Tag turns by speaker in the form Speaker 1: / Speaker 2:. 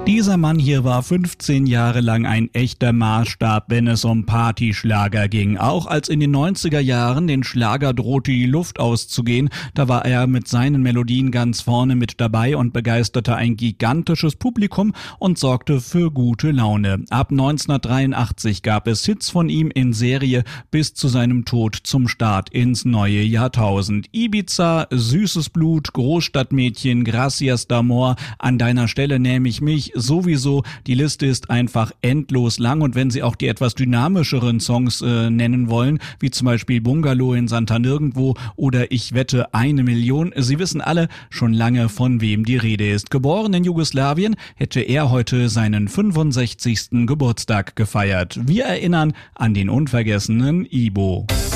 Speaker 1: Dieser Mann hier war 15 Jahre lang ein echter Maßstab, wenn es um Partyschlager ging. Auch als in den 90er Jahren den Schlager drohte, die Luft auszugehen, da war er mit seinen Melodien ganz vorne mit dabei und begeisterte ein gigantisches Publikum und sorgte für gute Laune. Ab 1983 gab es Hits von ihm in Serie bis zu seinem Tod zum Start ins neue Jahrtausend. Ibiza, Süßes Blut, Großstadtmädchen, Gracias d'Amor, An deiner Stelle nähm ich mich, sowieso. Die Liste ist einfach endlos lang, und wenn Sie auch die etwas dynamischeren Songs nennen wollen, wie zum Beispiel Bungalow in Santa Nirgendwo oder Ich wette 1 Million, Sie wissen alle schon lange, von wem die Rede ist. Geboren in Jugoslawien, hätte er heute seinen 65. Geburtstag gefeiert. Wir erinnern an den unvergessenen Ibo.